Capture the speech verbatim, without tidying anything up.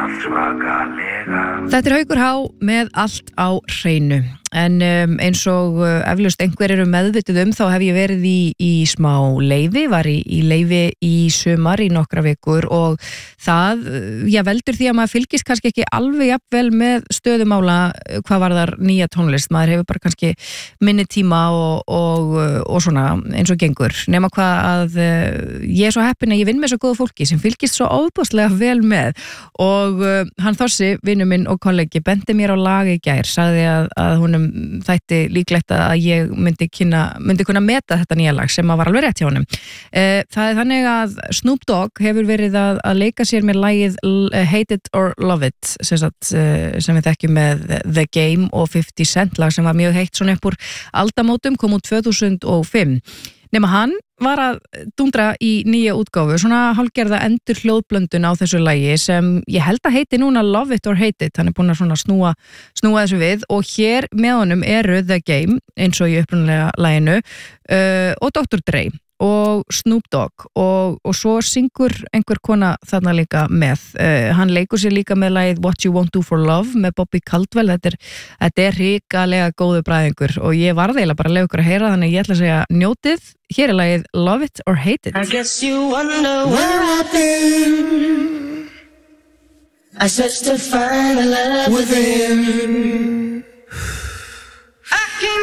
Þetta er Haukur H með allt á hreinu. En um, eins og uh, eflaust einhver eru meðvituð um, þá hef ég verið í, í smá leyfi, var í, í leyfi í sumar í nokkra vikur og það, já, veldur því að maður fylgist kannski ekki alveg jafnvel með stöðumála hvað var þar nýja tónlist, maður hefur bara kannski minni tíma og, og, og svona eins og gengur, nema hvað að uh, ég er svo heppin að ég vinn með svo góða fólki sem fylgist svo ofboðslega vel með og uh, hann Þossi, vinur minn og kollegi, bendi mér á lag í gær, sagði að, að honum þætti líklegt að ég myndi kynna, myndi kunna meta þetta nýja lag sem að var alveg rétt hjá honum. Það er þannig að Snoop Dogg hefur verið að, að leika sér með lagið Hate It or Love It sem, sagt, sem við þekkjum með The Game og fifty cent lag sem var mjög heitt svona upp úr aldamótum, kom út tvö þúsund og fimm. Nema hann var að dundra í nýja útgáfu, svona hálfgerða endur hljóðblöndun á þessu lagi sem ég held að heiti núna Love It or Hate It, hann er búin að svona snúa, snúa þessu við og hér með honum eru The Game, eins og í upprunalega laginu, uh, og doktor Dre og Snoop Dogg og, og svo syngur einhver kona þarna líka með, uh, hann leikur sér líka með lagið What You Won't Do For Love með Bobby Caldwell, þetta er, þetta er hrikalega góðu bræðingur og ég varð eiginlega bara að leyfa ykkur að heyra, þannig ég ætla að segja njótið, hér er lagið Love It or Hate It. I guess you wonder where I've been. I searched to find a love within.